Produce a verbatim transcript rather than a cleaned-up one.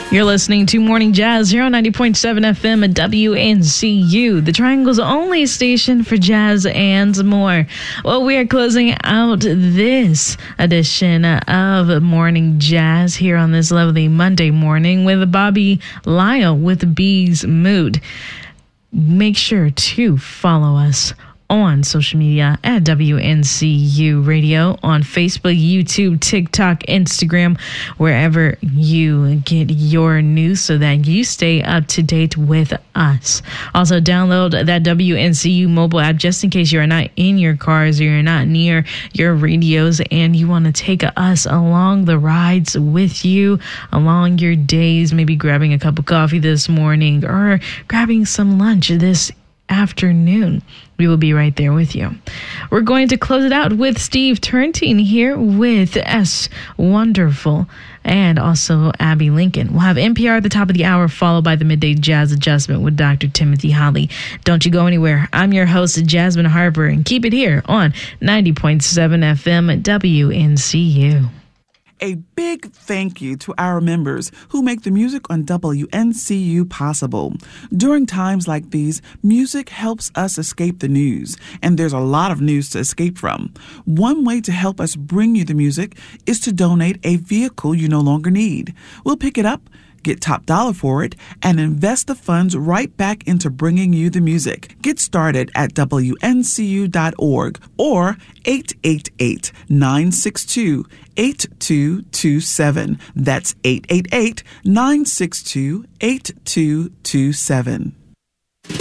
You're listening to Morning Jazz here on ninety point seven F M at W N C U, the Triangle's only station for jazz and more. Well, we are closing out this edition of Morning Jazz here on this lovely Monday morning with Bobby Lyle with Bee's Mood. Make sure to follow us on social media at W N C U Radio on Facebook, YouTube, TikTok, Instagram, wherever you get your news so that you stay up to date with us. Also, download that W N C U mobile app just in case you're not in your cars or you're not near your radios and you want to take us along the rides with you, along your days, maybe grabbing a cup of coffee this morning or grabbing some lunch this afternoon. We will be right there with you. We're going to close it out with Steve Turrentine here with S Wonderful and also Abby Lincoln. We'll have N P R at the top of the hour, followed by the Midday Jazz Adjustment with Doctor Timothy Holly. Don't you go anywhere. I'm your host, Jasmine Harper, and keep it here on ninety point seven F M at W N C U. A big thank you to our members who make the music on W N C U possible. During times like these, music helps us escape the news, and there's a lot of news to escape from. One way to help us bring you the music is to donate a vehicle you no longer need. We'll pick it up, get top dollar for it, and invest the funds right back into bringing you the music. Get started at W N C U dot org or eight eight eight, nine six two, eight two two seven. That's eight eight eight, nine six two, eight two two seven.